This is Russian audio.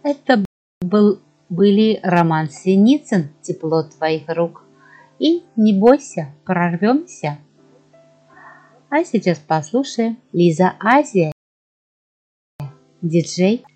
Это были Роман Синицын «Тепло твоих рук» и «Не бойся, прорвемся». А сейчас послушаем Лиза Азия, диджей.